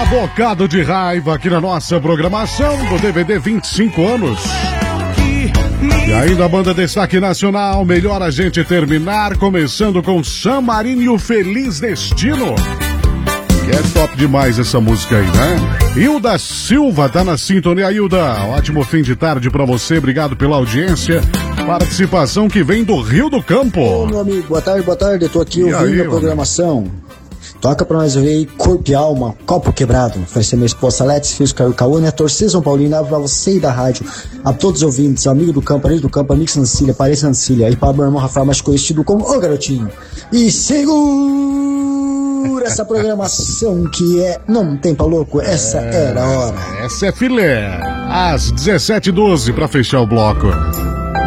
Bocado de Raiva aqui na nossa programação do DVD 25 anos. E ainda a banda Destaque Nacional, melhor a gente terminar, começando com San Marino e o Feliz Destino. Que é top demais essa música aí, né? Hilda Silva tá na sintonia. Hilda, ótimo fim de tarde pra você, obrigado pela audiência. Participação que vem do Rio do Campo. Ô, meu amigo, boa tarde, eu tô aqui ouvindo a programação. Toca pra nós ver aí, Corpo e Alma, Copo Quebrado. Oferecer minha esposa Letes, filhos Caio Caúne, a torcida São Paulina, pra você e da rádio, a todos os ouvintes, amigo do campo, amigo do campo, amigo Sancília, parede Sancília, e para meu irmão Rafael, mais conhecido como O Garotinho. E segura essa programação que é, não tem pra louco, essa era a hora. Essa é filé, às 17h12 pra fechar o bloco.